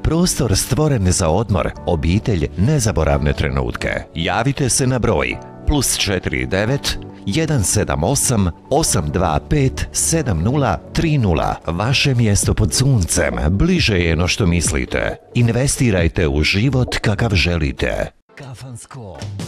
Prostor stvoren za odmor, obitelj, nezaboravne trenutke. Javite se na broj +49 178 825 7030. Vaše mjesto pod suncem bliže je no što mislite. Investirajte u život kakav želite. Kafansko.